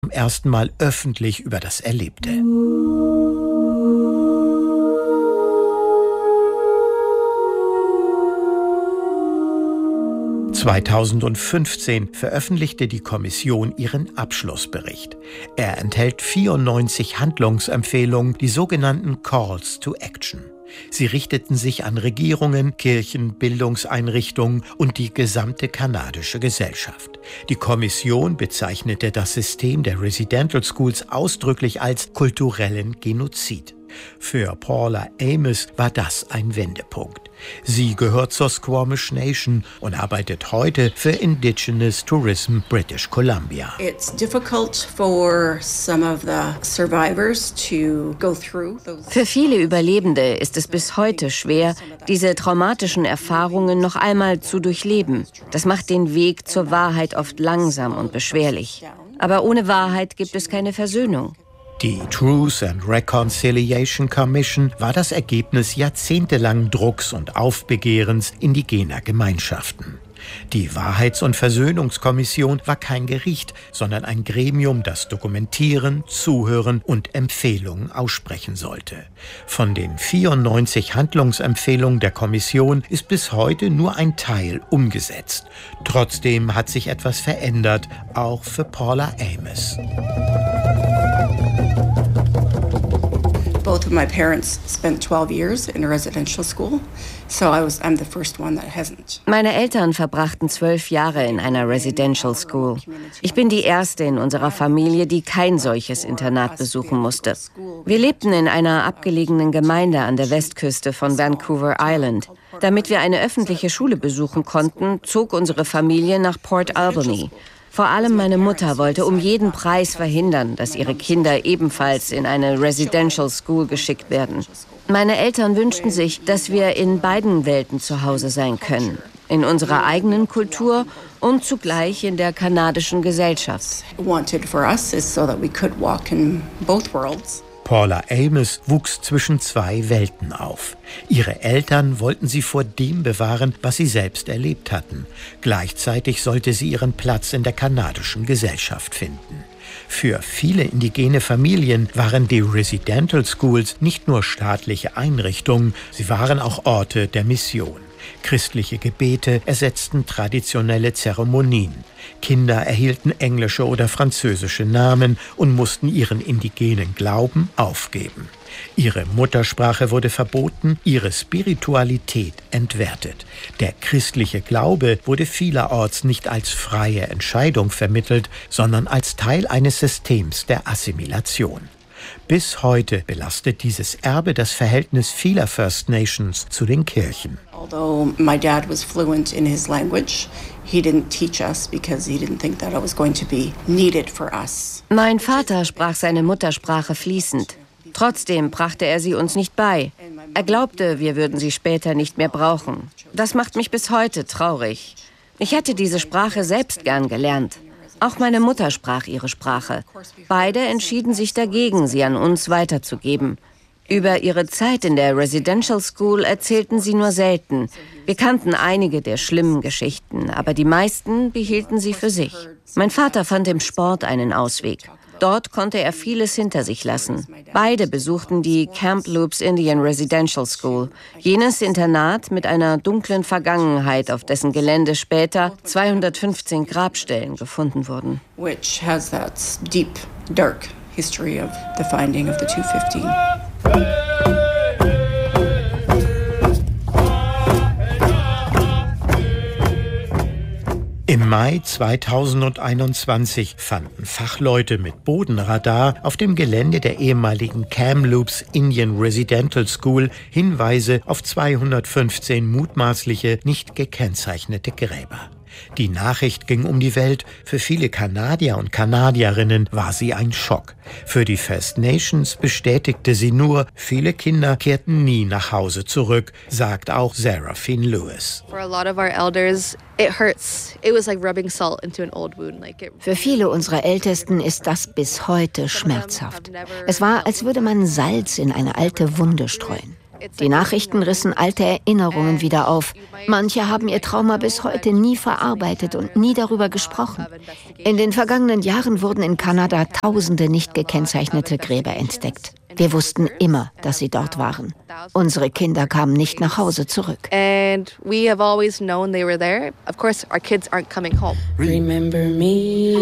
zum ersten Mal öffentlich über das Erlebte. (2015) veröffentlichte die Kommission ihren Abschlussbericht. Er enthält 94 Handlungsempfehlungen, die sogenannten Calls to Action. Sie richteten sich an Regierungen, Kirchen, Bildungseinrichtungen und die gesamte kanadische Gesellschaft. Die Kommission bezeichnete das System der Residential Schools ausdrücklich als kulturellen Genozid. Für Paula Amos war das ein Wendepunkt. Sie gehört zur Squamish Nation und arbeitet heute für Indigenous Tourism British Columbia. Für viele Überlebende ist es bis heute schwer, diese traumatischen Erfahrungen noch einmal zu durchleben. Das macht den Weg zur Wahrheit oft langsam und beschwerlich. Aber ohne Wahrheit gibt es keine Versöhnung. Die Truth and Reconciliation Commission war das Ergebnis jahrzehntelangen Drucks und Aufbegehrens indigener Gemeinschaften. Die Wahrheits- und Versöhnungskommission war kein Gericht, sondern ein Gremium, das dokumentieren, zuhören und Empfehlungen aussprechen sollte. Von den 94 Handlungsempfehlungen der Kommission ist bis heute nur ein Teil umgesetzt. Trotzdem hat sich etwas verändert, auch für Paula Amos. Both of my parents spent 12 years in a residential school, so I'm the first one that hasn't. Meine Eltern verbrachten 12 Jahre in einer Residential School. Ich bin die erste in unserer Familie, die kein solches Internat besuchen musste. Wir lebten in einer abgelegenen Gemeinde an der Westküste von Vancouver Island. Damit wir eine öffentliche Schule besuchen konnten, zog unsere Familie nach Port Albany. Vor allem meine Mutter wollte um jeden Preis verhindern, dass ihre Kinder ebenfalls in eine Residential School geschickt werden. Meine Eltern wünschten sich, dass wir in beiden Welten zu Hause sein können. In unserer eigenen Kultur und zugleich in der kanadischen Gesellschaft. Paula Amos wuchs zwischen zwei Welten auf. Ihre Eltern wollten sie vor dem bewahren, was sie selbst erlebt hatten. Gleichzeitig sollte sie ihren Platz in der kanadischen Gesellschaft finden. Für viele indigene Familien waren die Residential Schools nicht nur staatliche Einrichtungen, sie waren auch Orte der Mission. Christliche Gebete ersetzten traditionelle Zeremonien. Kinder erhielten englische oder französische Namen und mussten ihren indigenen Glauben aufgeben. Ihre Muttersprache wurde verboten, ihre Spiritualität entwertet. Der christliche Glaube wurde vielerorts nicht als freie Entscheidung vermittelt, sondern als Teil eines Systems der Assimilation. Bis heute belastet dieses Erbe das Verhältnis vieler First Nations zu den Kirchen. Although my dad was fluent in his language, he didn't teach us because he didn't think that it was going to be needed for us. Mein Vater sprach seine Muttersprache fließend. Trotzdem brachte er sie uns nicht bei. Er glaubte, wir würden sie später nicht mehr brauchen. Das macht mich bis heute traurig. Ich hätte diese Sprache selbst gern gelernt. Auch meine Mutter sprach ihre Sprache. Beide entschieden sich dagegen, sie an uns weiterzugeben. Über ihre Zeit in der Residential School erzählten sie nur selten. Wir kannten einige der schlimmen Geschichten, aber die meisten behielten sie für sich. Mein Vater fand im Sport einen Ausweg. Dort konnte er vieles hinter sich lassen. Beide besuchten die Kamloops Indian Residential School, jenes Internat mit einer dunklen Vergangenheit, auf dessen Gelände später 215 Grabstellen gefunden wurden. Which has that deep, dark history of the finding of the 215. Im Mai 2021 fanden Fachleute mit Bodenradar auf dem Gelände der ehemaligen Kamloops Indian Residential School Hinweise auf 215 mutmaßliche, nicht gekennzeichnete Gräber. Die Nachricht ging um die Welt. Für viele Kanadier und Kanadierinnen war sie ein Schock. Für die First Nations bestätigte sie nur, viele Kinder kehrten nie nach Hause zurück, sagt auch Seraphine Lewis. Für viele unserer Ältesten ist das bis heute schmerzhaft. Es war, als würde man Salz in eine alte Wunde streuen. Die Nachrichten rissen alte Erinnerungen wieder auf. Manche haben ihr Trauma bis heute nie verarbeitet und nie darüber gesprochen. In den vergangenen Jahren wurden in Kanada Tausende nicht gekennzeichnete Gräber entdeckt. Wir wussten immer, dass sie dort waren. Unsere Kinder kamen nicht nach Hause zurück. And we have always known they were there. Of course, our kids aren't coming home. Remember me,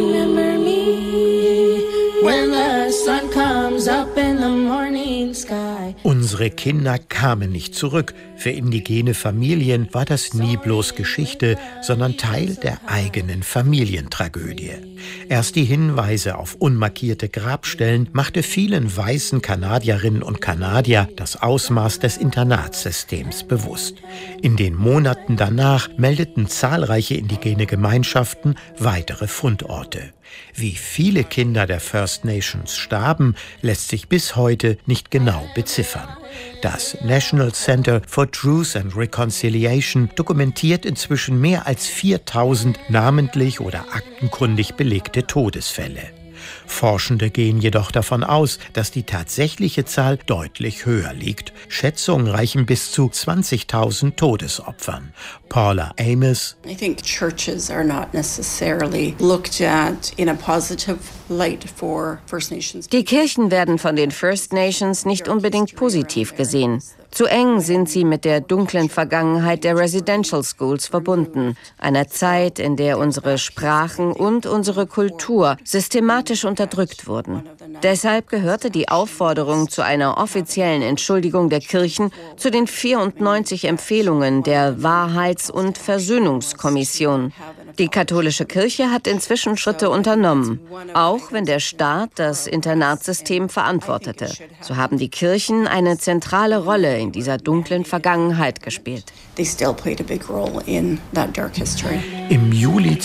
when the sun comes up in the morning sky. Unsere Kinder kamen nicht zurück. Für indigene Familien war das nie bloß Geschichte, sondern Teil der eigenen Familientragödie. Erst die Hinweise auf unmarkierte Grabstellen machte vielen weißen Kanadierinnen und Kanadier das Ausmaß des Internatssystems bewusst. In den Monaten danach meldeten zahlreiche indigene Gemeinschaften weitere Fundorte. Wie viele Kinder der First Nations starben, lässt sich bis heute nicht genau beziffern. Das National Center for Truth and Reconciliation dokumentiert inzwischen mehr als 4000 namentlich oder aktenkundig belegte Todesfälle. Forschende gehen jedoch davon aus, dass die tatsächliche Zahl deutlich höher liegt. Schätzungen reichen bis zu 20.000 Todesopfern. Paula Amos: I think churches are not necessarily looked at in a positive light for First Nations. Die Kirchen werden von den First Nations nicht unbedingt positiv gesehen. Zu eng sind sie mit der dunklen Vergangenheit der Residential Schools verbunden, einer Zeit, in der unsere Sprachen und unsere Kultur systematisch unterdrückt wurden. Deshalb gehörte die Aufforderung zu einer offiziellen Entschuldigung der Kirchen zu den 94 Empfehlungen der Wahrheits- und Versöhnungskommission. Die katholische Kirche hat inzwischen Schritte unternommen, auch wenn der Staat das Internatssystem verantwortete. So haben die Kirchen eine zentrale Rolle in dieser dunklen Vergangenheit gespielt. Im Juli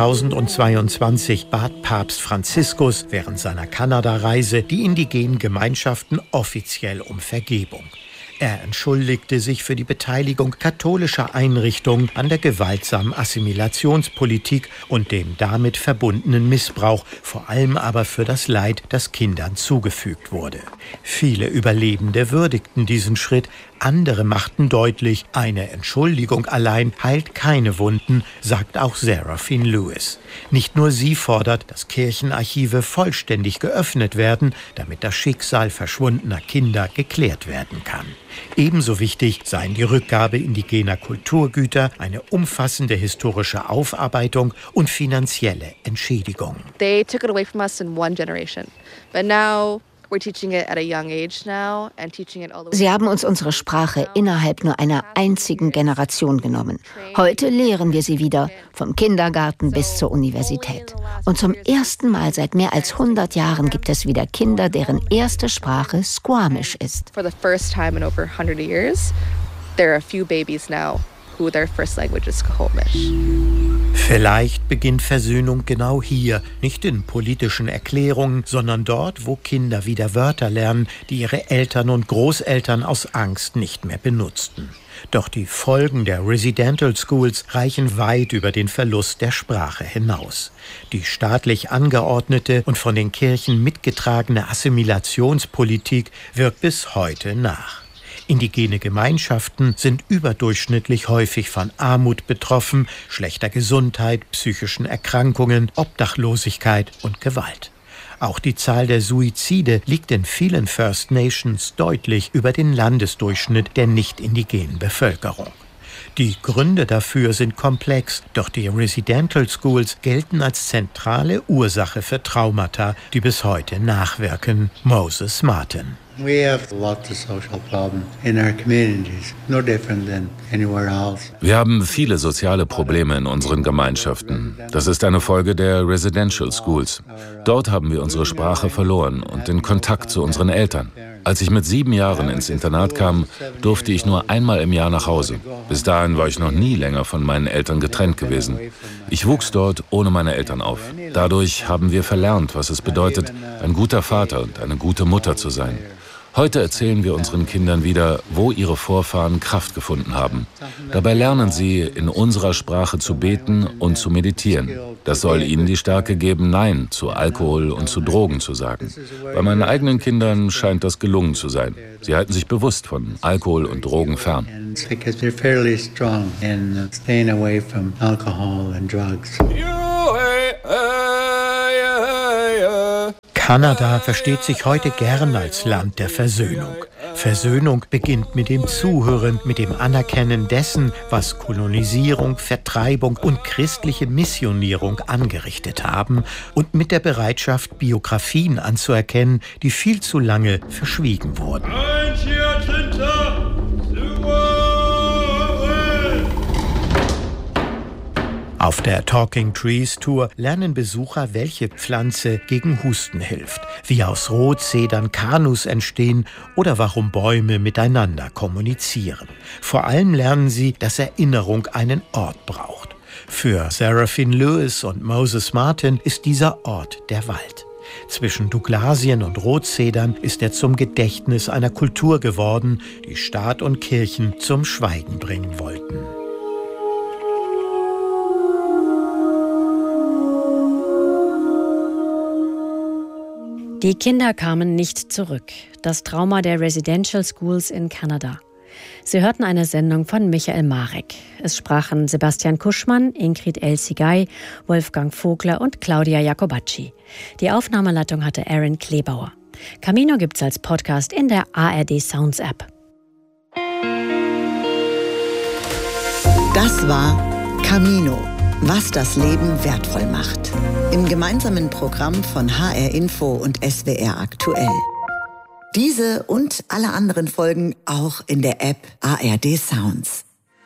2022 bat Papst Franziskus während seiner Kanada-Reise die indigenen Gemeinschaften offiziell um Vergebung. Er entschuldigte sich für die Beteiligung katholischer Einrichtungen an der gewaltsamen Assimilationspolitik und dem damit verbundenen Missbrauch, vor allem aber für das Leid, das Kindern zugefügt wurde. Viele Überlebende würdigten diesen Schritt, andere machten deutlich, eine Entschuldigung allein heilt keine Wunden, sagt auch Seraphine Lewis. Nicht nur sie fordert, dass Kirchenarchive vollständig geöffnet werden, damit das Schicksal verschwundener Kinder geklärt werden kann. Ebenso wichtig seien die Rückgabe indigener Kulturgüter, eine umfassende historische Aufarbeitung und finanzielle Entschädigung. They took it away from us in one generation, but now we're teaching it at a young age now and teaching it all the way. Sie haben uns unsere Sprache innerhalb nur einer einzigen Generation genommen. Heute lehren wir sie wieder, vom Kindergarten bis zur Universität. Und zum ersten Mal seit mehr als 100 Jahren gibt es wieder Kinder, deren erste Sprache Squamish ist. For the first time in over 100 years, there are a few babies now who their first language is Squamish. Vielleicht beginnt Versöhnung genau hier, nicht in politischen Erklärungen, sondern dort, wo Kinder wieder Wörter lernen, die ihre Eltern und Großeltern aus Angst nicht mehr benutzten. Doch die Folgen der Residential Schools reichen weit über den Verlust der Sprache hinaus. Die staatlich angeordnete und von den Kirchen mitgetragene Assimilationspolitik wirkt bis heute nach. Indigene Gemeinschaften sind überdurchschnittlich häufig von Armut betroffen, schlechter Gesundheit, psychischen Erkrankungen, Obdachlosigkeit und Gewalt. Auch die Zahl der Suizide liegt in vielen First Nations deutlich über den Landesdurchschnitt der nicht-indigenen Bevölkerung. Die Gründe dafür sind komplex, doch die Residential Schools gelten als zentrale Ursache für Traumata, die bis heute nachwirken. Moses Martin. Wir haben viele soziale Probleme in unseren Gemeinschaften. Das ist eine Folge der Residential Schools. Dort haben wir unsere Sprache verloren und den Kontakt zu unseren Eltern. Als ich mit 7 Jahren ins Internat kam, durfte ich nur einmal im Jahr nach Hause. Bis dahin war ich noch nie länger von meinen Eltern getrennt gewesen. Ich wuchs dort ohne meine Eltern auf. Dadurch haben wir verlernt, was es bedeutet, ein guter Vater und eine gute Mutter zu sein. Heute erzählen wir unseren Kindern wieder, wo ihre Vorfahren Kraft gefunden haben. Dabei lernen sie, in unserer Sprache zu beten und zu meditieren. Das soll ihnen die Stärke geben, Nein zu Alkohol und zu Drogen zu sagen. Bei meinen eigenen Kindern scheint das gelungen zu sein. Sie halten sich bewusst von Alkohol und Drogen fern. Kanada versteht sich heute gern als Land der Versöhnung. Versöhnung beginnt mit dem Zuhören, mit dem Anerkennen dessen, was Kolonisierung, Vertreibung und christliche Missionierung angerichtet haben und mit der Bereitschaft, Biografien anzuerkennen, die viel zu lange verschwiegen wurden. Auf der Talking Trees Tour lernen Besucher, welche Pflanze gegen Husten hilft, wie aus Rotzedern Kanus entstehen oder warum Bäume miteinander kommunizieren. Vor allem lernen sie, dass Erinnerung einen Ort braucht. Für Seraphine Lewis und Moses Martin ist dieser Ort der Wald. Zwischen Douglasien und Rotzedern ist er zum Gedächtnis einer Kultur geworden, die Staat und Kirchen zum Schweigen bringen wollten. Die Kinder kamen nicht zurück. Das Trauma der Residential Schools in Kanada. Sie hörten eine Sendung von Michael Marek. Es sprachen Sebastian Kuschmann, Ingrid El-Sigay, Wolfgang Vogler und Claudia Jacobacci. Die Aufnahmeleitung hatte Aaron Klebauer. Camino gibt's als Podcast in der ARD Sounds App. Das war Camino. Was das Leben wertvoll macht. Im gemeinsamen Programm von HR Info und SWR Aktuell. Diese und alle anderen Folgen auch in der App ARD Sounds.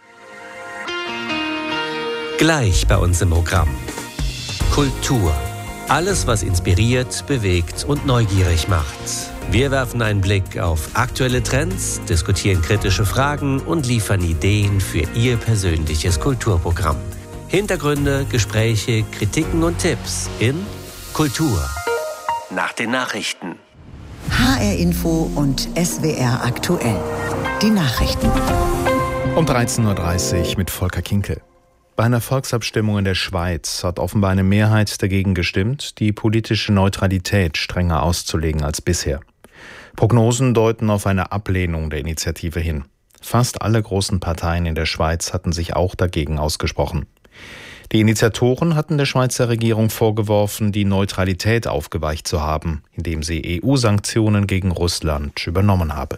Gleich bei uns im Programm. Kultur. Alles, was inspiriert, bewegt und neugierig macht. Wir werfen einen Blick auf aktuelle Trends, diskutieren kritische Fragen und liefern Ideen für Ihr persönliches Kulturprogramm. Hintergründe, Gespräche, Kritiken und Tipps in Kultur. Nach den Nachrichten. HR Info und SWR Aktuell. Die Nachrichten. Um 13.30 Uhr mit Volker Kinkel. Bei einer Volksabstimmung in der Schweiz hat offenbar eine Mehrheit dagegen gestimmt, die politische Neutralität strenger auszulegen als bisher. Prognosen deuten auf eine Ablehnung der Initiative hin. Fast alle großen Parteien in der Schweiz hatten sich auch dagegen ausgesprochen. Die Initiatoren hatten der Schweizer Regierung vorgeworfen, die Neutralität aufgeweicht zu haben, indem sie EU-Sanktionen gegen Russland übernommen habe.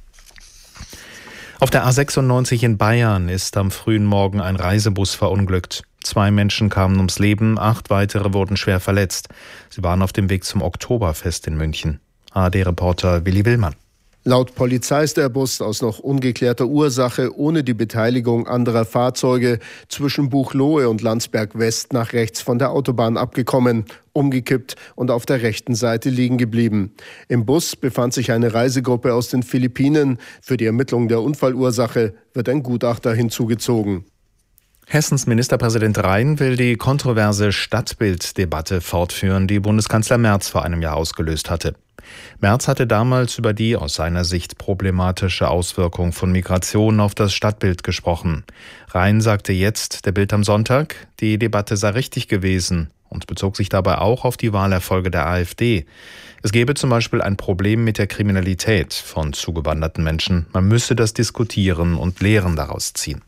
Auf der A96 in Bayern ist am frühen Morgen ein Reisebus verunglückt. 2 Menschen kamen ums Leben, 8 weitere wurden schwer verletzt. Sie waren auf dem Weg zum Oktoberfest in München. ARD-Reporter Willi Willmann. Laut Polizei ist der Bus aus noch ungeklärter Ursache ohne die Beteiligung anderer Fahrzeuge zwischen Buchloe und Landsberg West nach rechts von der Autobahn abgekommen, umgekippt und auf der rechten Seite liegen geblieben. Im Bus befand sich eine Reisegruppe aus den Philippinen. Für die Ermittlung der Unfallursache wird ein Gutachter hinzugezogen. Hessens Ministerpräsident Rhein will die kontroverse Stadtbilddebatte fortführen, die Bundeskanzler Merz vor einem Jahr ausgelöst hatte. Merz hatte damals über die aus seiner Sicht problematische Auswirkung von Migration auf das Stadtbild gesprochen. Rhein sagte jetzt der Bild am Sonntag, die Debatte sei richtig gewesen und bezog sich dabei auch auf die Wahlerfolge der AfD. Es gebe zum Beispiel ein Problem mit der Kriminalität von zugewanderten Menschen. Man müsse das diskutieren und Lehren daraus ziehen.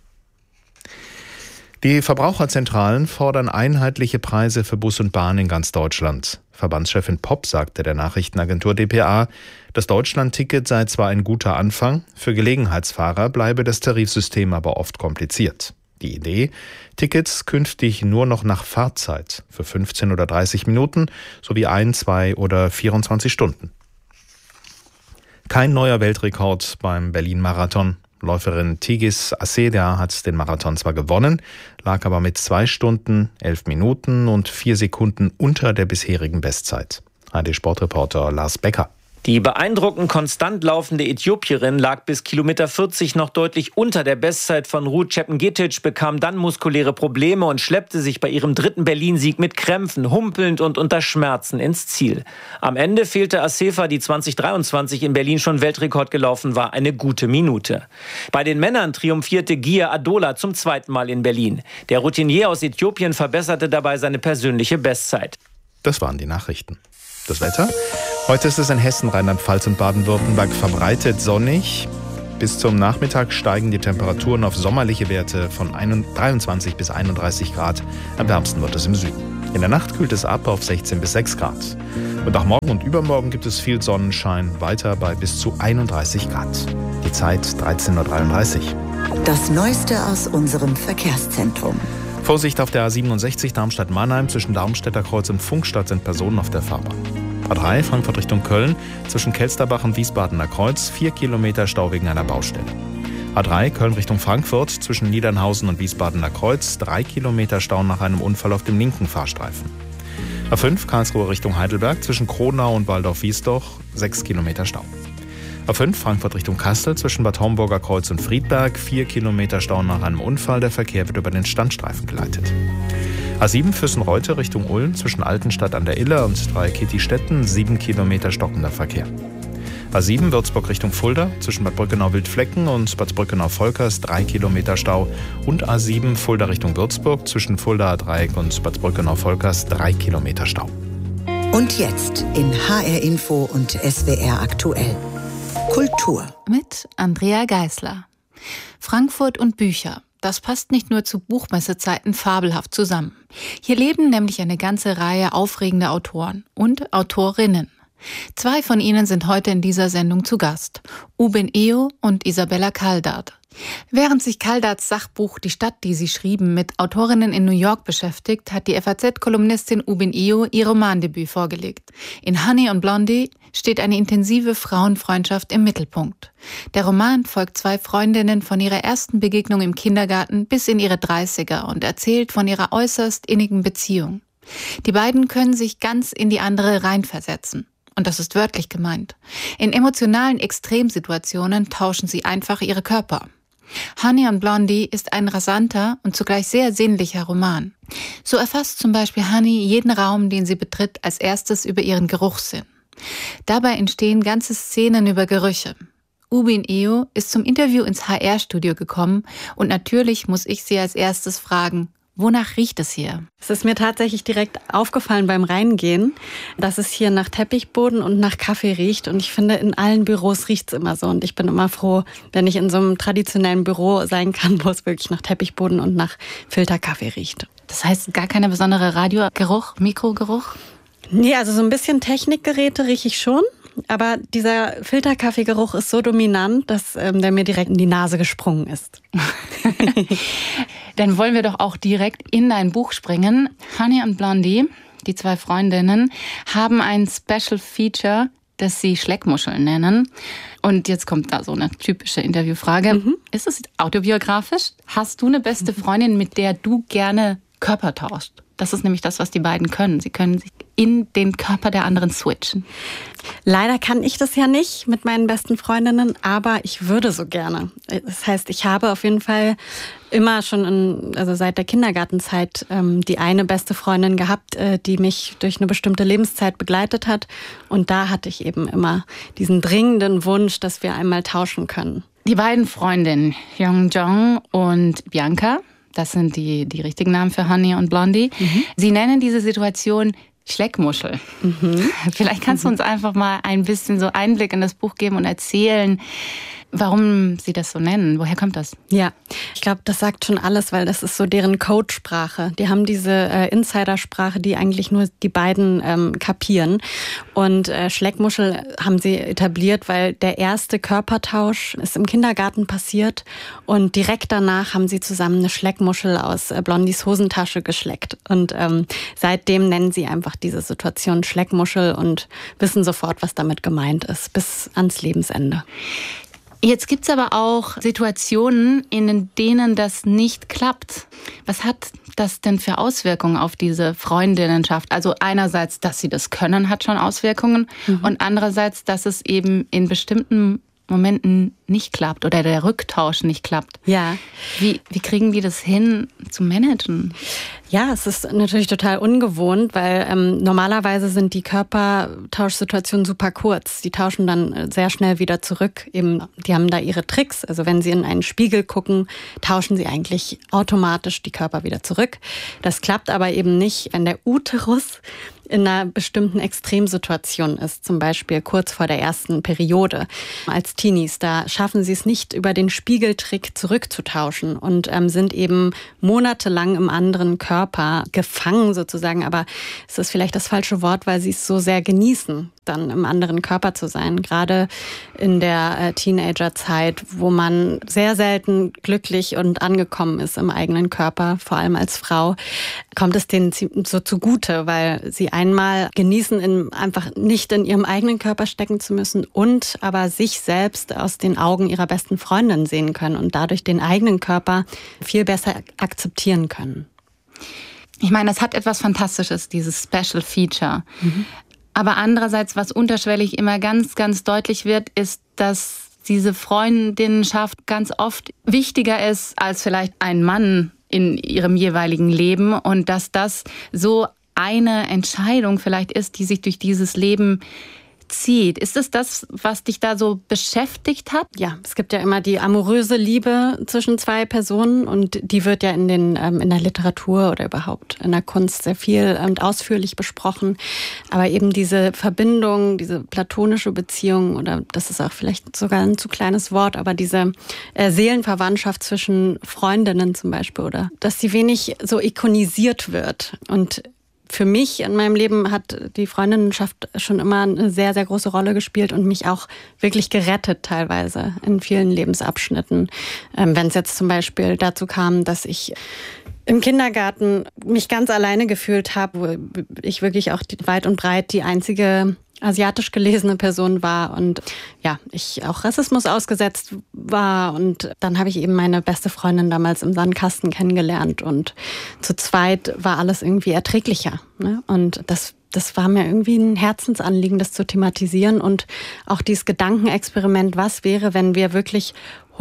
Die Verbraucherzentralen fordern einheitliche Preise für Bus und Bahn in ganz Deutschland. Verbandschefin Popp sagte der Nachrichtenagentur dpa, das Deutschland-Ticket sei zwar ein guter Anfang, für Gelegenheitsfahrer bleibe das Tarifsystem aber oft kompliziert. Die Idee, Tickets künftig nur noch nach Fahrzeit für 15 oder 30 Minuten sowie 1, 2 oder 24 Stunden. Kein neuer Weltrekord beim Berlin-Marathon. Läuferin Tigis Assedia hat den Marathon zwar gewonnen, lag aber mit 2 Stunden, 11 Minuten und 4 Sekunden unter der bisherigen Bestzeit. ARD-Sportreporter Lars Becker. Die beeindruckend konstant laufende Äthiopierin lag bis Kilometer 40 noch deutlich unter der Bestzeit von Ruth Chepngetich, bekam dann muskuläre Probleme und schleppte sich bei ihrem 3. Berlin-Sieg mit Krämpfen, humpelnd und unter Schmerzen ins Ziel. Am Ende fehlte Assefa, die 2023 in Berlin schon Weltrekord gelaufen war, eine gute Minute. Bei den Männern triumphierte Gia Adola zum 2. Mal in Berlin. Der Routinier aus Äthiopien verbesserte dabei seine persönliche Bestzeit. Das waren die Nachrichten. Das Wetter? Heute ist es in Hessen, Rheinland-Pfalz und Baden-Württemberg verbreitet sonnig. Bis zum Nachmittag steigen die Temperaturen auf sommerliche Werte von 23 bis 31 Grad. Am wärmsten wird es im Süden. In der Nacht kühlt es ab auf 16 bis 6 Grad. Und auch morgen und übermorgen gibt es viel Sonnenschein, weiter bei bis zu 31 Grad. Die Zeit 13:33 Uhr. Das Neueste aus unserem Verkehrszentrum. Vorsicht auf der A67 Darmstadt-Mannheim. Zwischen Darmstädter Kreuz und Funkstadt sind Personen auf der Fahrbahn. A3 Frankfurt Richtung Köln. Zwischen Kelsterbach und Wiesbadener Kreuz 4 Kilometer Stau wegen einer Baustelle. A3 Köln Richtung Frankfurt. Zwischen Niedernhausen und Wiesbadener Kreuz 3 Kilometer Stau nach einem Unfall auf dem linken Fahrstreifen. A5 Karlsruhe Richtung Heidelberg. Zwischen Kronau und Waldorf-Wiesdorf 6 Kilometer Stau. A5 Frankfurt Richtung Kassel. Zwischen Bad Homburger Kreuz und Friedberg 4 Kilometer Stau nach einem Unfall. Der Verkehr wird über den Standstreifen geleitet. A7 Füssen-Reute Richtung Ulm. Zwischen Altenstadt an der Iller und Dreieckitty-Stetten 7 Kilometer stockender Verkehr. A7 Würzburg Richtung Fulda. Zwischen Bad Brückenau-Wildflecken und Bad Brückenau-Volkers 3 Kilometer Stau. Und A7 Fulda Richtung Würzburg. Zwischen Fuldaer Dreieck und Bad Brückenau-Volkers 3 Kilometer Stau. Und jetzt in HR Info und SWR aktuell. Kultur. Mit Andrea Geisler. Frankfurt und Bücher. Das passt nicht nur zu Buchmessezeiten fabelhaft zusammen. Hier leben nämlich eine ganze Reihe aufregender Autoren und Autorinnen. 2 von ihnen sind heute in dieser Sendung zu Gast. Ubin Eo und Isabella Kaldart. Während sich Kaldarts Sachbuch Die Stadt, die sie schrieben, mit Autorinnen in New York beschäftigt, hat die FAZ-Kolumnistin Ubin Eo ihr Romandebüt vorgelegt. In Honey und Blondie steht eine intensive Frauenfreundschaft im Mittelpunkt. Der Roman folgt 2 Freundinnen von ihrer ersten Begegnung im Kindergarten bis in ihre 30er und erzählt von ihrer äußerst innigen Beziehung. Die beiden können sich ganz in die andere reinversetzen. Und das ist wörtlich gemeint. In emotionalen Extremsituationen tauschen sie einfach ihre Körper. Honey und Blondie ist ein rasanter und zugleich sehr sinnlicher Roman. So erfasst zum Beispiel Honey jeden Raum, den sie betritt, als erstes über ihren Geruchssinn. Dabei entstehen ganze Szenen über Gerüche. Ubin Eo ist zum Interview ins HR-Studio gekommen und natürlich muss ich sie als erstes fragen, wonach riecht es hier? Es ist mir tatsächlich direkt aufgefallen beim Reingehen, dass es hier nach Teppichboden und nach Kaffee riecht. Und ich finde, in allen Büros riecht es immer so. Und ich bin immer froh, wenn ich in so einem traditionellen Büro sein kann, wo es wirklich nach Teppichboden und nach Filterkaffee riecht. Das heißt, gar keine besondere Radiogeruch, Mikrogeruch? Nee, also so ein bisschen Technikgeräte rieche ich schon. Aber dieser Filterkaffeegeruch ist so dominant, dass der mir direkt in die Nase gesprungen ist. Dann wollen wir doch auch direkt in dein Buch springen. Honey und Blondie, die 2 Freundinnen, haben ein Special Feature, das sie Schleckmuscheln nennen. Und jetzt kommt da so eine typische Interviewfrage. Ist es autobiografisch? Hast du eine beste Freundin, mit der du gerne Körper tauscht? Das ist nämlich das, was die beiden können. Sie können sich in den Körper der anderen switchen. Leider kann ich das ja nicht mit meinen besten Freundinnen, aber ich würde so gerne. Das heißt, ich habe auf jeden Fall immer schon, also seit der Kindergartenzeit, die eine beste Freundin gehabt, die mich durch eine bestimmte Lebenszeit begleitet hat. Und da hatte ich eben immer diesen dringenden Wunsch, dass wir einmal tauschen können. Die beiden Freundinnen, Yongjong und Bianca, das sind die richtigen Namen für Honey und Blondie. Sie nennen diese Situation Schleckmuschel. Vielleicht kannst du uns einfach mal ein bisschen so Einblick in das Buch geben und erzählen, warum sie das so nennen. Woher kommt das? Ja, ich glaube, das sagt schon alles, weil das ist so deren Codesprache. Die haben diese Insidersprache, die eigentlich nur die beiden kapieren. Und Schleckmuschel haben sie etabliert, weil der erste Körpertausch ist im Kindergarten passiert. Und direkt danach haben sie zusammen eine Schleckmuschel aus Blondies Hosentasche geschleckt. Und seitdem nennen sie einfach diese Situation Schleckmuschel und wissen sofort, was damit gemeint ist, bis ans Lebensende. Jetzt gibt's aber auch Situationen, in denen das nicht klappt. Was hat das denn für Auswirkungen auf diese Freundinnenschaft? Also einerseits, dass sie das können, hat schon Auswirkungen und andererseits, dass es eben in bestimmten Momenten nicht klappt oder der Rücktausch nicht klappt. Ja. Wie kriegen die das hin zu managen? Ja, es ist natürlich total ungewohnt, weil normalerweise sind die Körpertauschsituationen super kurz. Die tauschen dann sehr schnell wieder zurück. Eben, die haben da ihre Tricks. Also wenn sie in einen Spiegel gucken, tauschen sie eigentlich automatisch die Körper wieder zurück. Das klappt aber eben nicht, wenn der Uterus in einer bestimmten Extremsituation ist, zum Beispiel kurz vor der ersten Periode als Teenies. Da schaffen sie es nicht, über den Spiegeltrick zurückzutauschen und sind eben monatelang im anderen Körper gefangen sozusagen. Aber es ist vielleicht das falsche Wort, weil sie es so sehr genießen, dann im anderen Körper zu sein. Gerade in der Teenagerzeit, wo man sehr selten glücklich und angekommen ist im eigenen Körper, vor allem als Frau, kommt es denen so zugute, weil sie einmal genießen, einfach nicht in ihrem eigenen Körper stecken zu müssen und aber sich selbst aus den Augen ihrer besten Freundin sehen können und dadurch den eigenen Körper viel besser akzeptieren können. Ich meine, es hat etwas Fantastisches, dieses Special Feature. Aber andererseits, was unterschwellig immer ganz, ganz deutlich wird, ist, dass diese Freundinnenschaft ganz oft wichtiger ist als vielleicht ein Mann in ihrem jeweiligen Leben und dass das so eine Entscheidung vielleicht ist, die sich durch dieses Leben zieht. Ist es das, was dich da so beschäftigt hat? Ja, es gibt ja immer die amoröse Liebe zwischen zwei Personen und die wird ja in der Literatur oder überhaupt in der Kunst sehr viel und ausführlich besprochen. Aber eben diese Verbindung, diese platonische Beziehung oder das ist auch vielleicht sogar ein zu kleines Wort, aber diese Seelenverwandtschaft zwischen Freundinnen zum Beispiel oder dass sie wenig so ikonisiert wird und für mich in meinem Leben hat die Freundinnenschaft schon immer eine sehr, sehr große Rolle gespielt und mich auch wirklich gerettet teilweise in vielen Lebensabschnitten. Wenn es jetzt zum Beispiel dazu kam, dass ich im Kindergarten mich ganz alleine gefühlt habe, wo ich wirklich auch weit und breit die einzige asiatisch gelesene Person war und ja, ich auch Rassismus ausgesetzt war und dann habe ich eben meine beste Freundin damals im Sandkasten kennengelernt und zu zweit war alles irgendwie erträglicher, ne? Und das war mir irgendwie ein Herzensanliegen, das zu thematisieren und auch dieses Gedankenexperiment, was wäre, wenn wir wirklich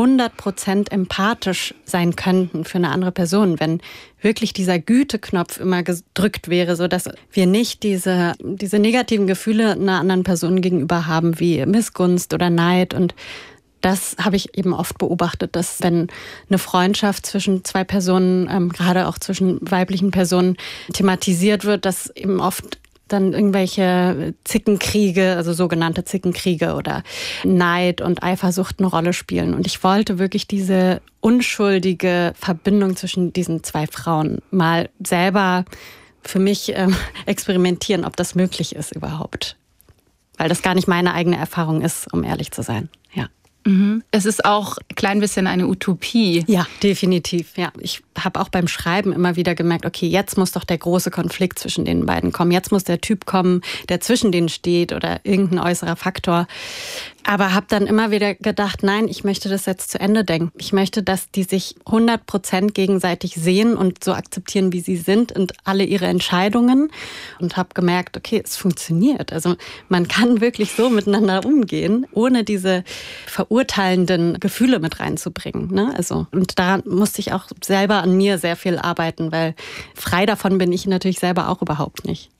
100% empathisch sein könnten für eine andere Person, wenn wirklich dieser Güteknopf immer gedrückt wäre, sodass wir nicht diese negativen Gefühle einer anderen Person gegenüber haben, wie Missgunst oder Neid. Und das habe ich eben oft beobachtet, dass wenn eine Freundschaft zwischen zwei Personen, gerade auch zwischen weiblichen Personen, thematisiert wird, dass eben oft dann irgendwelche Zickenkriege, also sogenannte Zickenkriege oder Neid und Eifersucht eine Rolle spielen. Und ich wollte wirklich diese unschuldige Verbindung zwischen diesen zwei Frauen mal selber für mich experimentieren, ob das möglich ist überhaupt. Weil das gar nicht meine eigene Erfahrung ist, um ehrlich zu sein. Ja. Es ist auch ein klein bisschen eine Utopie. Ja, definitiv. Ja, ich habe auch beim Schreiben immer wieder gemerkt, okay, jetzt muss doch der große Konflikt zwischen den beiden kommen. Jetzt muss der Typ kommen, der zwischen denen steht oder irgendein äußerer Faktor. Aber habe dann immer wieder gedacht, nein, ich möchte das jetzt zu Ende denken. Ich möchte, dass die sich 100% gegenseitig sehen und so akzeptieren, wie sie sind und alle ihre Entscheidungen. Und habe gemerkt, okay, es funktioniert. Also man kann wirklich so miteinander umgehen, ohne diese verurteilenden Gefühle mit reinzubringen. Ne? Also, und daran musste ich auch selber an mir sehr viel arbeiten, weil frei davon bin ich natürlich selber auch überhaupt nicht.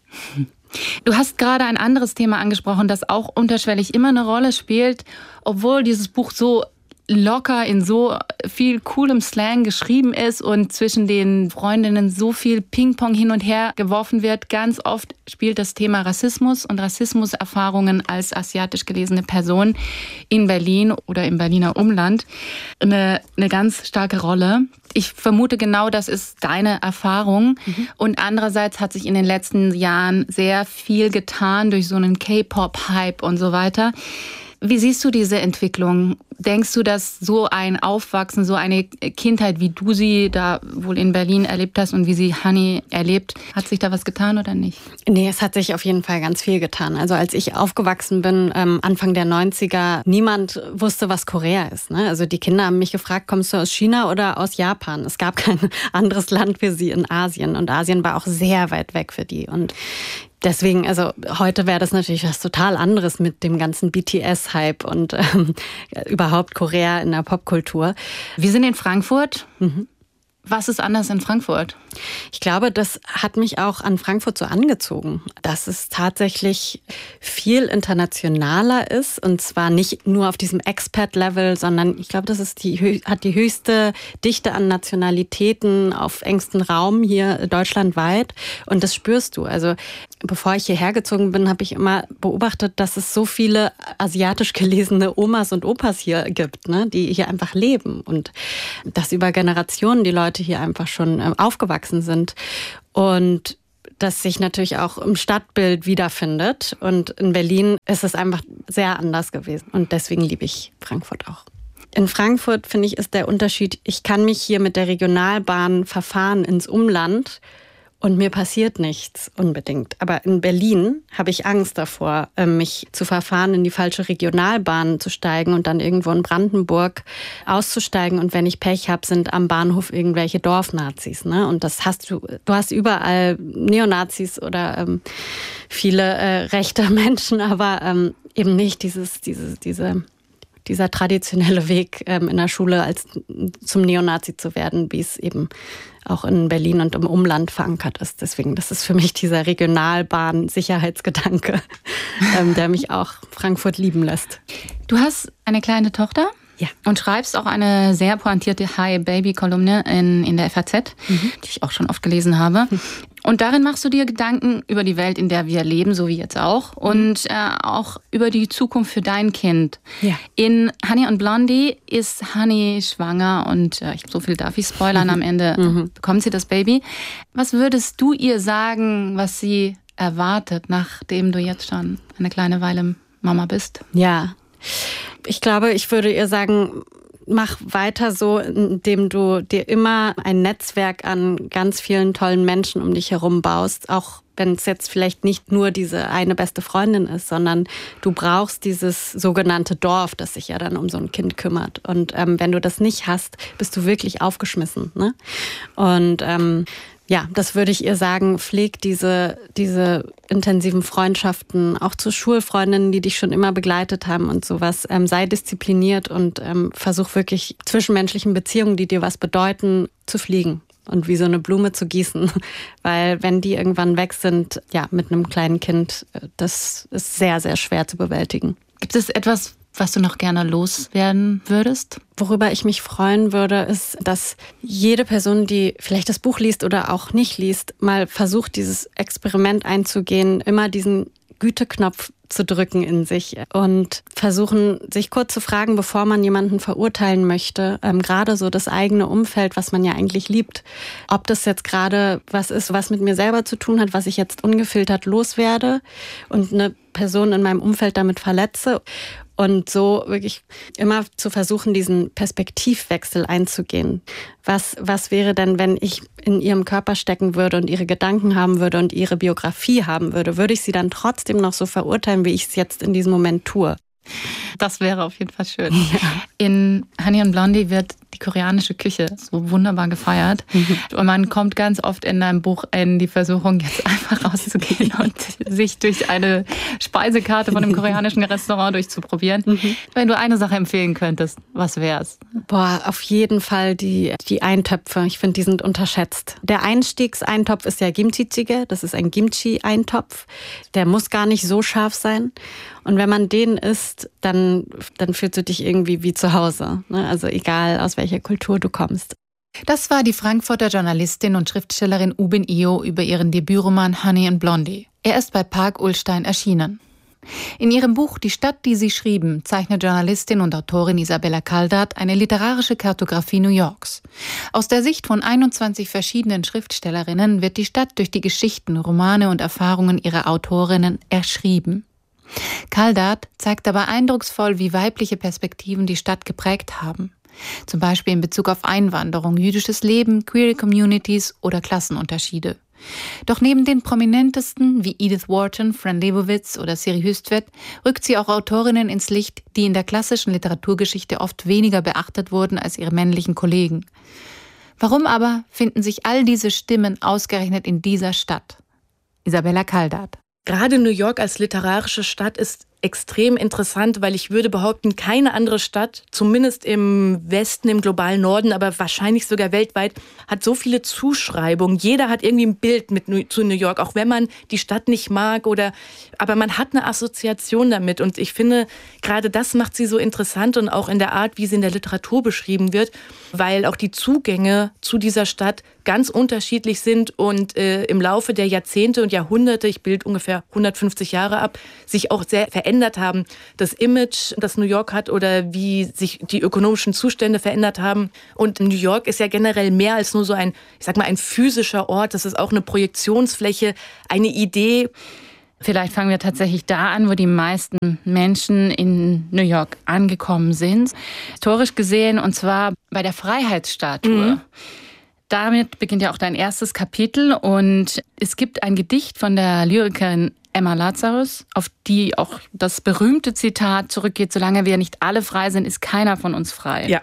Du hast gerade ein anderes Thema angesprochen, das auch unterschwellig immer eine Rolle spielt, obwohl dieses Buch so locker in so viel coolem Slang geschrieben ist und zwischen den Freundinnen so viel Ping-Pong hin und her geworfen wird. Ganz oft spielt das Thema Rassismus und Rassismuserfahrungen als asiatisch gelesene Person in Berlin oder im Berliner Umland eine ganz starke Rolle. Ich vermute genau, das ist deine Erfahrung. Und andererseits hat sich in den letzten Jahren sehr viel getan durch so einen K-Pop-Hype und so weiter. Wie siehst du diese Entwicklung? Denkst du, dass so ein Aufwachsen, so eine Kindheit, wie du sie da wohl in Berlin erlebt hast und wie sie Hani erlebt, hat sich da was getan oder nicht? Nee, es hat sich auf jeden Fall ganz viel getan. Also als ich aufgewachsen bin, Anfang der 90er, niemand wusste, was Korea ist. Ne? Also die Kinder haben mich gefragt, kommst du aus China oder aus Japan? Es gab kein anderes Land für sie in Asien. Und Asien war auch sehr weit weg für die. Und deswegen, also heute wäre das natürlich was total anderes mit dem ganzen BTS-Hype und überhaupt Korea in der Popkultur. Wir sind in Frankfurt. Was ist anders in Frankfurt? Ich glaube, das hat mich auch an Frankfurt so angezogen, dass es tatsächlich viel internationaler ist und zwar nicht nur auf diesem Expat-Level, sondern ich glaube, das ist hat die höchste Dichte an Nationalitäten auf engstem Raum hier deutschlandweit und das spürst du. Also bevor ich hierher gezogen bin, habe ich immer beobachtet, dass es so viele asiatisch gelesene Omas und Opas hier gibt, ne, die hier einfach leben und dass über Generationen die Leute hier einfach schon aufgewachsen sind und das sich natürlich auch im Stadtbild wiederfindet. Und in Berlin ist es einfach sehr anders gewesen und deswegen liebe ich Frankfurt auch. In Frankfurt, finde ich, ist der Unterschied, ich kann mich hier mit der Regionalbahn verfahren ins Umland und mir passiert nichts unbedingt. Aber in Berlin habe ich Angst davor, mich zu verfahren, in die falsche Regionalbahn zu steigen und dann irgendwo in Brandenburg auszusteigen. Und wenn ich Pech habe, sind am Bahnhof irgendwelche Dorfnazis. Ne? Und das du hast überall Neonazis oder viele rechte Menschen, aber eben nicht dieser traditionelle Weg in der Schule als zum Neonazi zu werden, wie es eben auch in Berlin und im Umland verankert ist. Deswegen, das ist für mich dieser Regionalbahn-Sicherheitsgedanke, der mich auch Frankfurt lieben lässt. Du hast eine kleine Tochter? Ja. Und schreibst auch eine sehr pointierte Hi-Baby-Kolumne in der FAZ, die ich auch schon oft gelesen habe. Und darin machst du dir Gedanken über die Welt, in der wir leben, so wie jetzt auch, und auch über die Zukunft für dein Kind. Ja. In Honey und Blondie ist Honey schwanger und so viel darf ich spoilern, am Ende bekommt sie das Baby. Was würdest du ihr sagen, was sie erwartet, nachdem du jetzt schon eine kleine Weile Mama bist? Ja, ich glaube, ich würde ihr sagen, mach weiter so, indem du dir immer ein Netzwerk an ganz vielen tollen Menschen um dich herum baust, auch wenn es jetzt vielleicht nicht nur diese eine beste Freundin ist, sondern du brauchst dieses sogenannte Dorf, das sich ja dann um so ein Kind kümmert. Und wenn du das nicht hast, bist du wirklich aufgeschmissen. Ne? Und ja, das würde ich ihr sagen, pfleg diese intensiven Freundschaften, auch zu Schulfreundinnen, die dich schon immer begleitet haben und sowas. Sei diszipliniert und versuch wirklich zwischenmenschlichen Beziehungen, die dir was bedeuten, zu fliegen und wie so eine Blume zu gießen. Weil wenn die irgendwann weg sind, ja, mit einem kleinen Kind, das ist sehr, sehr schwer zu bewältigen. Gibt es etwas, was du noch gerne loswerden würdest? Worüber ich mich freuen würde, ist, dass jede Person, die vielleicht das Buch liest oder auch nicht liest, mal versucht, dieses Experiment einzugehen, immer diesen Güteknopf zu drücken in sich und versuchen, sich kurz zu fragen, bevor man jemanden verurteilen möchte, gerade so das eigene Umfeld, was man ja eigentlich liebt, ob das jetzt gerade was ist, was mit mir selber zu tun hat, was ich jetzt ungefiltert loswerde und eine Person in meinem Umfeld damit verletze. Und so wirklich immer zu versuchen, diesen Perspektivwechsel einzugehen. Was wäre denn, wenn ich in ihrem Körper stecken würde und ihre Gedanken haben würde und ihre Biografie haben würde? Würde ich sie dann trotzdem noch so verurteilen, wie ich es jetzt in diesem Moment tue? Das wäre auf jeden Fall schön. Ja. In Honey und Blondie wird die koreanische Küche so wunderbar gefeiert. Und man kommt ganz oft in deinem Buch in die Versuchung, jetzt einfach rauszugehen und sich durch eine Speisekarte von einem koreanischen Restaurant durchzuprobieren. Wenn du eine Sache empfehlen könntest, was wär's? Boah, auf jeden Fall die Eintöpfe. Ich finde, die sind unterschätzt. Der Einstiegseintopf ist ja Kimchi-jjigae. Das ist ein Kimchi-Eintopf. Der muss gar nicht so scharf sein. Und wenn man den isst, dann fühlst du dich irgendwie wie zu Hause. Ne? Also egal, aus welcher Kultur du kommst. Das war die Frankfurter Journalistin und Schriftstellerin Ubin Io über ihren Debütroman Honey and Blondie. Er ist bei Park Ullstein erschienen. In ihrem Buch Die Stadt, die sie schrieben, zeichnet Journalistin und Autorin Isabella Caldat eine literarische Kartografie New Yorks. Aus der Sicht von 21 verschiedenen Schriftstellerinnen wird die Stadt durch die Geschichten, Romane und Erfahrungen ihrer Autorinnen erschrieben. Caldatt zeigt dabei eindrucksvoll, wie weibliche Perspektiven die Stadt geprägt haben. Zum Beispiel in Bezug auf Einwanderung, jüdisches Leben, queere Communities oder Klassenunterschiede. Doch neben den prominentesten wie Edith Wharton, Fran Lebowitz oder Siri Hustvedt rückt sie auch Autorinnen ins Licht, die in der klassischen Literaturgeschichte oft weniger beachtet wurden als ihre männlichen Kollegen. Warum aber finden sich all diese Stimmen ausgerechnet in dieser Stadt? Isabella Caldatt. Gerade New York als literarische Stadt ist extrem interessant, weil ich würde behaupten, keine andere Stadt, zumindest im Westen, im globalen Norden, aber wahrscheinlich sogar weltweit, hat so viele Zuschreibungen. Jeder hat irgendwie ein Bild zu New York, auch wenn man die Stadt nicht mag aber man hat eine Assoziation damit. Und ich finde, gerade das macht sie so interessant und auch in der Art, wie sie in der Literatur beschrieben wird, weil auch die Zugänge zu dieser Stadt ganz unterschiedlich sind und im Laufe der Jahrzehnte und Jahrhunderte, ich bilde ungefähr 150 Jahre ab, sich auch sehr verändert haben. Das Image, das New York hat oder wie sich die ökonomischen Zustände verändert haben. Und New York ist ja generell mehr als nur so ein physischer Ort. Das ist auch eine Projektionsfläche, eine Idee. Vielleicht fangen wir tatsächlich da an, wo die meisten Menschen in New York angekommen sind. Historisch gesehen, und zwar bei der Freiheitsstatue. Mhm. Damit beginnt ja auch dein erstes Kapitel und es gibt ein Gedicht von der Lyrikerin Emma Lazarus, auf die auch das berühmte Zitat zurückgeht: Solange wir nicht alle frei sind, ist keiner von uns frei. Ja.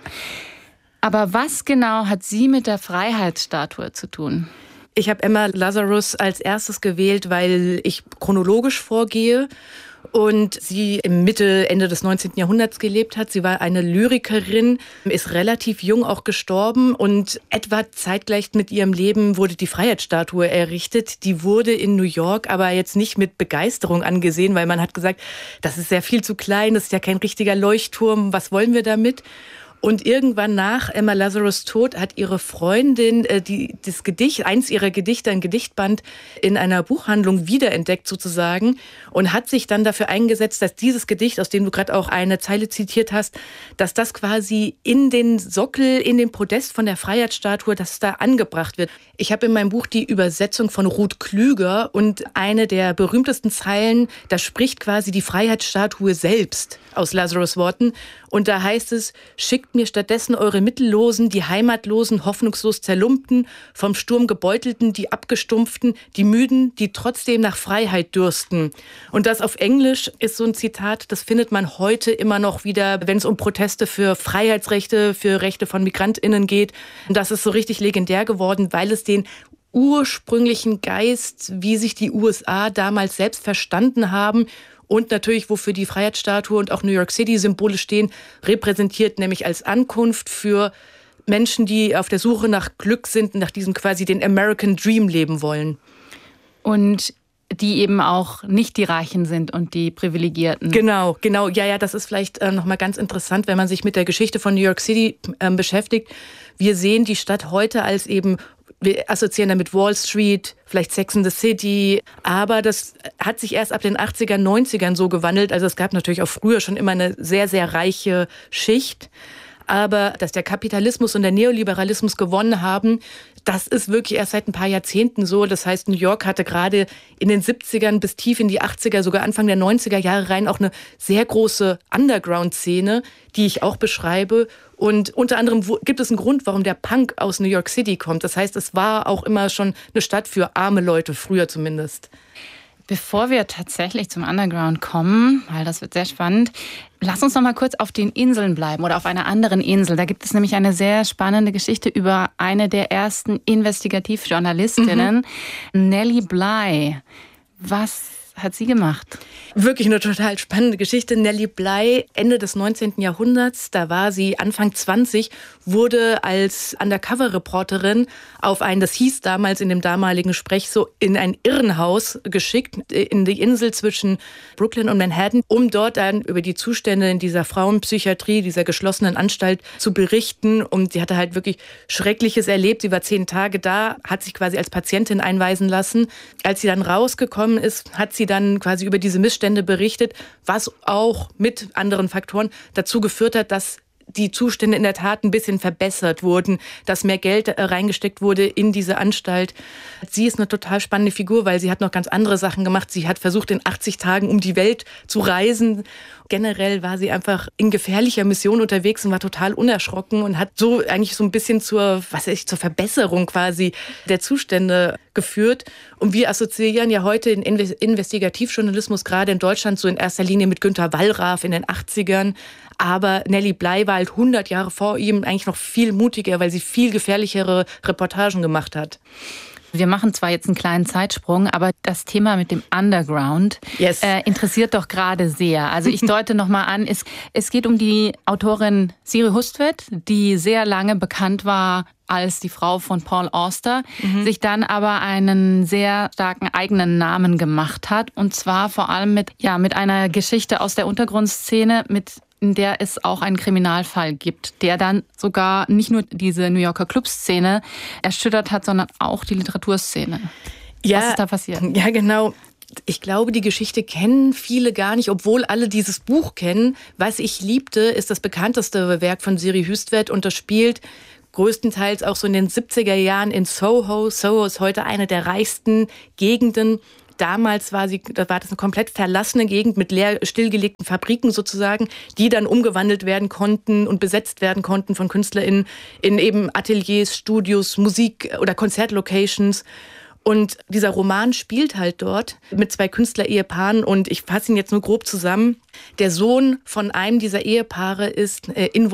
Aber was genau hat sie mit der Freiheitsstatue zu tun? Ich habe Emma Lazarus als erstes gewählt, weil ich chronologisch vorgehe und sie im Ende des 19. Jahrhunderts gelebt hat. Sie war eine Lyrikerin, ist relativ jung auch gestorben und etwa zeitgleich mit ihrem Leben wurde die Freiheitsstatue errichtet. Die wurde in New York aber jetzt nicht mit Begeisterung angesehen, weil man hat gesagt, das ist ja viel zu klein, das ist ja kein richtiger Leuchtturm, was wollen wir damit? Und irgendwann nach Emma Lazarus' Tod hat ihre Freundin eins ihrer Gedichte, ein Gedichtband, in einer Buchhandlung wiederentdeckt sozusagen und hat sich dann dafür eingesetzt, dass dieses Gedicht, aus dem du gerade auch eine Zeile zitiert hast, dass das quasi in den Sockel, in den Podest von der Freiheitsstatue, dass es da angebracht wird. Ich habe in meinem Buch die Übersetzung von Ruth Klüger und eine der berühmtesten Zeilen, da spricht quasi die Freiheitsstatue selbst aus Lazarus' Worten. Und da heißt es: Schickt mir stattdessen eure Mittellosen, die Heimatlosen, hoffnungslos Zerlumpten, vom Sturm gebeutelten, die Abgestumpften, die Müden, die trotzdem nach Freiheit dürsten. Und das auf Englisch ist so ein Zitat, das findet man heute immer noch wieder, wenn es um Proteste für Freiheitsrechte, für Rechte von MigrantInnen geht. Und das ist so richtig legendär geworden, weil es den ursprünglichen Geist, wie sich die USA damals selbst verstanden haben, und natürlich, wofür die Freiheitsstatue und auch New York City Symbole stehen, repräsentiert, nämlich als Ankunft für Menschen, die auf der Suche nach Glück sind, nach diesem quasi den American Dream leben wollen. Und die eben auch nicht die Reichen sind und die Privilegierten. Genau. Ja, das ist vielleicht nochmal ganz interessant, wenn man sich mit der Geschichte von New York City beschäftigt. Wir sehen die Stadt heute als eben, wir assoziieren damit Wall Street, vielleicht Sex and the City, aber das hat sich erst ab den 80er, 90ern so gewandelt. Also es gab natürlich auch früher schon immer eine sehr, sehr reiche Schicht. Aber dass der Kapitalismus und der Neoliberalismus gewonnen haben, das ist wirklich erst seit ein paar Jahrzehnten so. Das heißt, New York hatte gerade in den 70ern bis tief in die 80er, sogar Anfang der 90er Jahre rein auch eine sehr große Underground-Szene, die ich auch beschreibe. Und unter anderem gibt es einen Grund, warum der Punk aus New York City kommt. Das heißt, es war auch immer schon eine Stadt für arme Leute, früher zumindest. Bevor wir tatsächlich zum Underground kommen, weil das wird sehr spannend, lass uns noch mal kurz auf den Inseln bleiben oder auf einer anderen Insel. Da gibt es nämlich eine sehr spannende Geschichte über eine der ersten Investigativjournalistinnen, Nellie Bly. Was hat sie gemacht? Wirklich eine total spannende Geschichte. Nellie Bly, Ende des 19. Jahrhunderts, da war sie Anfang 20, wurde als Undercover-Reporterin das hieß damals in dem damaligen Sprech so, in ein Irrenhaus geschickt, in die Insel zwischen Brooklyn und Manhattan, um dort dann über die Zustände in dieser Frauenpsychiatrie, dieser geschlossenen Anstalt zu berichten. Und sie hatte halt wirklich Schreckliches erlebt. Sie war 10 Tage da, hat sich quasi als Patientin einweisen lassen. Als sie dann rausgekommen ist, hat sie dann quasi über diese Missstände berichtet, was auch mit anderen Faktoren dazu geführt hat, dass die Zustände in der Tat ein bisschen verbessert wurden, dass mehr Geld reingesteckt wurde in diese Anstalt. Sie ist eine total spannende Figur, weil sie hat noch ganz andere Sachen gemacht. Sie hat versucht, in 80 Tagen um die Welt zu reisen. Generell war sie einfach in gefährlicher Mission unterwegs und war total unerschrocken und hat so eigentlich so ein bisschen zur Verbesserung quasi der Zustände geführt. Und wir assoziieren ja heute den Investigativjournalismus gerade in Deutschland so in erster Linie mit Günter Wallraff in den 80ern. Aber Nellie Bly war halt 100 Jahre vor ihm eigentlich noch viel mutiger, weil sie viel gefährlichere Reportagen gemacht hat. Wir machen zwar jetzt einen kleinen Zeitsprung, aber das Thema mit dem Underground interessiert doch gerade sehr. Also ich deute nochmal an, es geht um die Autorin Siri Hustvedt, die sehr lange bekannt war als die Frau von Paul Auster, sich dann aber einen sehr starken eigenen Namen gemacht hat. Und zwar vor allem mit einer Geschichte aus der Untergrundszene, in der es auch einen Kriminalfall gibt, der dann sogar nicht nur diese New Yorker Clubszene erschüttert hat, sondern auch die Literaturszene. Ja, was ist da passiert? Ja, genau. Ich glaube, die Geschichte kennen viele gar nicht, obwohl alle dieses Buch kennen. Was ich liebte, ist das bekannteste Werk von Siri Hustvedt und das spielt größtenteils auch so in den 70er Jahren in Soho. Soho ist heute eine der reichsten Gegenden. Damals war das eine komplett verlassene Gegend mit leer stillgelegten Fabriken sozusagen, die dann umgewandelt werden konnten und besetzt werden konnten von KünstlerInnen in eben Ateliers, Studios, Musik- oder Konzertlocations. Und dieser Roman spielt halt dort mit 2 Künstler-Ehepaaren und ich fasse ihn jetzt nur grob zusammen. Der Sohn von einem dieser Ehepaare ist im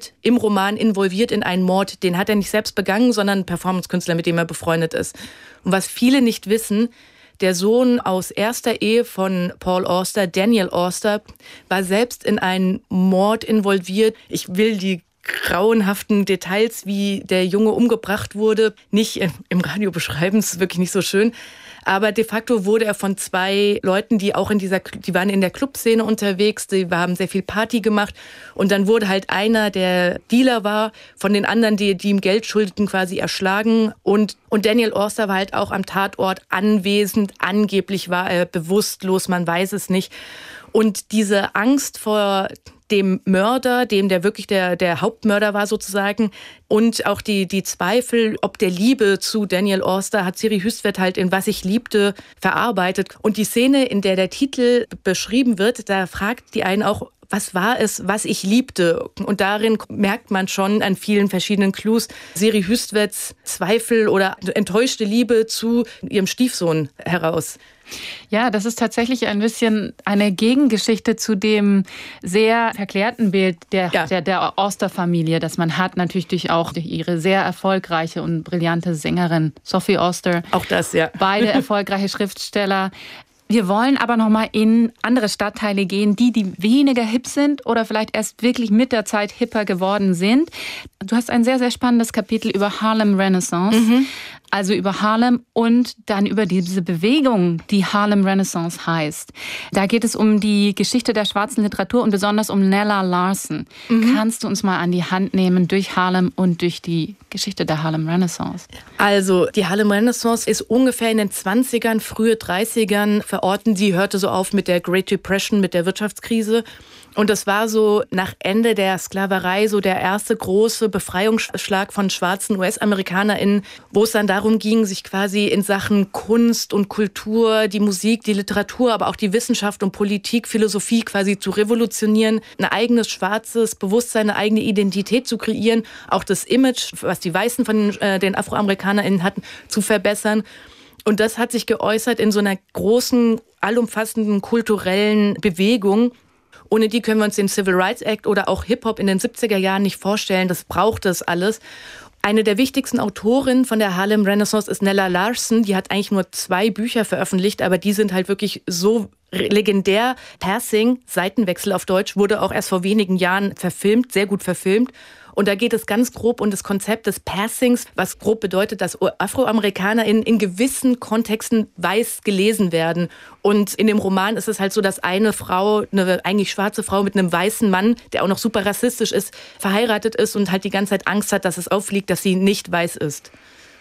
Roman involviert in einen Mord. Den hat er nicht selbst begangen, sondern ein Performancekünstler, mit dem er befreundet ist. Und was viele nicht wissen, der Sohn aus erster Ehe von Paul Auster, Daniel Auster, war selbst in einen Mord involviert. Ich will die grauenhaften Details, wie der Junge umgebracht wurde, nicht im Radio beschreiben, das ist wirklich nicht so schön. Aber de facto wurde er von 2 Leuten, die waren in der Clubszene unterwegs, die haben sehr viel Party gemacht. Und dann wurde halt einer, der Dealer war, von den anderen, die ihm Geld schuldeten, quasi erschlagen. Und Daniel Auster war halt auch am Tatort anwesend. Angeblich war er bewusstlos, man weiß es nicht. Und diese Angst vor dem Mörder, der wirklich der Hauptmörder war sozusagen, und auch die Zweifel, ob der Liebe zu Daniel Auster, hat Siri Hustvedt halt in Was ich liebte verarbeitet. Und die Szene, in der Titel beschrieben wird, da fragt die einen auch, was war es, was ich liebte? Und darin merkt man schon an vielen verschiedenen Clues Siri Hustvedts Zweifel oder enttäuschte Liebe zu ihrem Stiefsohn heraus. Ja, das ist tatsächlich ein bisschen eine Gegengeschichte zu dem sehr verklärten Bild der Auster-Familie, das man hat, natürlich durch ihre sehr erfolgreiche und brillante Sängerin Sophie Auster. Auch das, ja. Beide erfolgreiche Schriftsteller. Wir wollen aber nochmal in andere Stadtteile gehen, die weniger hip sind oder vielleicht erst wirklich mit der Zeit hipper geworden sind. Du hast ein sehr, sehr spannendes Kapitel über Harlem Renaissance. Also über Harlem und dann über diese Bewegung, die Harlem Renaissance heißt. Da geht es um die Geschichte der schwarzen Literatur und besonders um Nella Larsen. Kannst du uns mal an die Hand nehmen durch Harlem und durch die Geschichte der Harlem Renaissance? Also die Harlem Renaissance ist ungefähr in den 20ern, frühe 30ern verorten. Sie hörte so auf mit der Great Depression, mit der Wirtschaftskrise. Und das war so nach Ende der Sklaverei so der erste große Befreiungsschlag von schwarzen US-AmerikanerInnen, wo es dann darum ging, sich quasi in Sachen Kunst und Kultur, die Musik, die Literatur, aber auch die Wissenschaft und Politik, Philosophie quasi zu revolutionieren, ein eigenes schwarzes Bewusstsein, eine eigene Identität zu kreieren, auch das Image, was die Weißen von den AfroamerikanerInnen hatten, zu verbessern. Und das hat sich geäußert in so einer großen, allumfassenden kulturellen Bewegung. Ohne die können wir uns den Civil Rights Act oder auch Hip-Hop in den 70er Jahren nicht vorstellen. Das braucht es alles. Eine der wichtigsten Autorinnen von der Harlem Renaissance ist Nella Larsen. Die hat eigentlich nur 2 Bücher veröffentlicht, aber die sind halt wirklich so legendär. Passing, Seitenwechsel auf Deutsch, wurde auch erst vor wenigen Jahren verfilmt, sehr gut verfilmt. Und da geht es ganz grob um das Konzept des Passings, was grob bedeutet, dass Afroamerikaner in gewissen Kontexten weiß gelesen werden. Und in dem Roman ist es halt so, dass eine Frau, eine eigentlich schwarze Frau mit einem weißen Mann, der auch noch super rassistisch ist, verheiratet ist und halt die ganze Zeit Angst hat, dass es auffliegt, dass sie nicht weiß ist.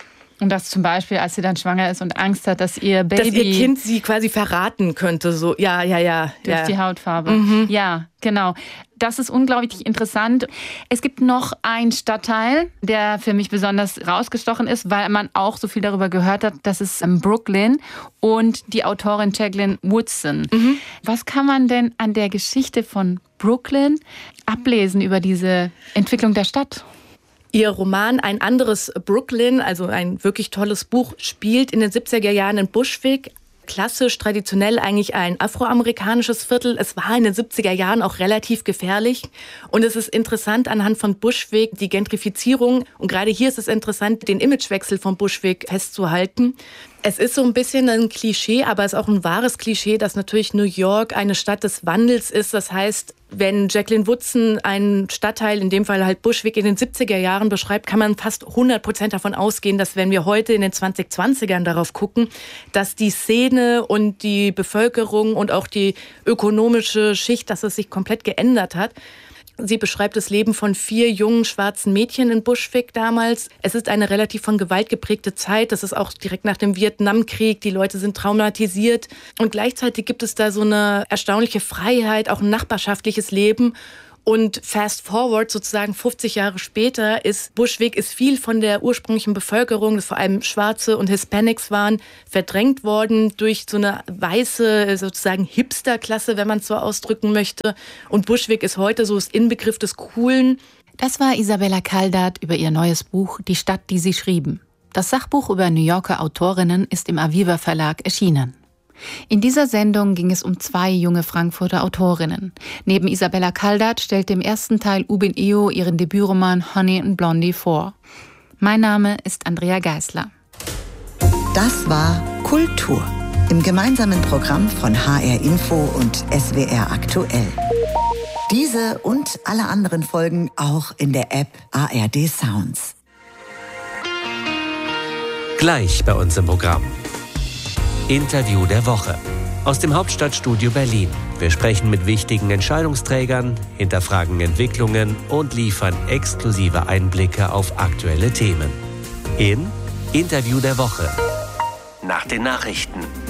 Und das zum Beispiel, als sie dann schwanger ist und Angst hat, dass ihr Baby... Dass ihr Kind sie quasi verraten könnte. So. Ja. Durch die Hautfarbe. Ja, genau. Das ist unglaublich interessant. Es gibt noch einen Stadtteil, der für mich besonders rausgestochen ist, weil man auch so viel darüber gehört hat. Das ist Brooklyn und die Autorin Jacqueline Woodson. Was kann man denn an der Geschichte von Brooklyn ablesen über diese Entwicklung der Stadt? Ihr Roman Ein anderes Brooklyn, also ein wirklich tolles Buch, spielt in den 70er Jahren in Bushwick. Klassisch, traditionell eigentlich ein afroamerikanisches Viertel. Es war in den 70er Jahren auch relativ gefährlich. Und es ist interessant anhand von Bushwick, die Gentrifizierung. Und gerade hier ist es interessant, den Imagewechsel von Bushwick festzuhalten. Es ist so ein bisschen ein Klischee, aber es ist auch ein wahres Klischee, dass natürlich New York eine Stadt des Wandels ist. Das heißt, wenn Jacqueline Woodson einen Stadtteil, in dem Fall halt Bushwick, in den 70er Jahren beschreibt, kann man fast 100% davon ausgehen, dass wenn wir heute in den 2020ern darauf gucken, dass die Szene und die Bevölkerung und auch die ökonomische Schicht, dass es sich komplett geändert hat. Sie beschreibt das Leben von 4 jungen schwarzen Mädchen in Bushwick damals. Es ist eine relativ von Gewalt geprägte Zeit. Das ist auch direkt nach dem Vietnamkrieg. Die Leute sind traumatisiert. Und gleichzeitig gibt es da so eine erstaunliche Freiheit, auch ein nachbarschaftliches Leben. Und fast forward, sozusagen 50 Jahre später, ist Bushwick viel von der ursprünglichen Bevölkerung, das vor allem Schwarze und Hispanics waren, verdrängt worden durch so eine weiße, sozusagen Hipsterklasse, wenn man es so ausdrücken möchte. Und Bushwick ist heute so das Inbegriff des Coolen. Das war Isabella Caldath über ihr neues Buch Die Stadt, die sie schrieben. Das Sachbuch über New Yorker Autorinnen ist im Aviva Verlag erschienen. In dieser Sendung ging es um 2 junge Frankfurter Autorinnen. Neben Isabella Caldath stellte im ersten Teil Ubin Eo ihren Debütroman Honey and Blondie vor. Mein Name ist Andrea Geisler. Das war Kultur im gemeinsamen Programm von HR Info und SWR Aktuell. Diese und alle anderen Folgen auch in der App ARD Sounds. Gleich bei uns im Programm. Interview der Woche. Aus dem Hauptstadtstudio Berlin. Wir sprechen mit wichtigen Entscheidungsträgern, hinterfragen Entwicklungen und liefern exklusive Einblicke auf aktuelle Themen. In Interview der Woche. Nach den Nachrichten.